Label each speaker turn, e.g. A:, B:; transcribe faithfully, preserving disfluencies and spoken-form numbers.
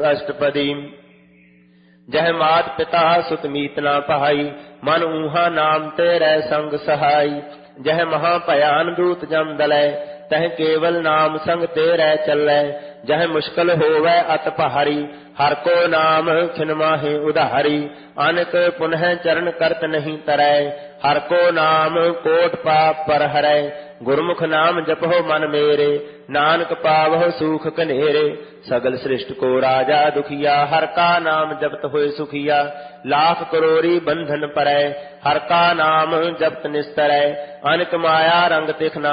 A: अष्टपदी। जह मात पिता सुत मीत ना पहाई, मन ऊहा नाम तेरे संग सहाई। जह महा भयान दूत जम दलै, तह केवल नाम संग तेरे चलै। जह मुश्किल होवै अत पहारी, हर को नाम खिन माहे उधारी। अनक पुनः चरण करत नहीं तरै, हर को नाम कोट पाप पर हरै। गुरमुख नाम जपहो मन मेरे, नानक पावहो सुख कनेरे। सगल सृष्ट को राजा दुखिया, हर का नाम जपत होए सुखिया। लाख करोड़ी बंधन परै, हर का नाम जपत निस्तरै। अनक माया रंग तिख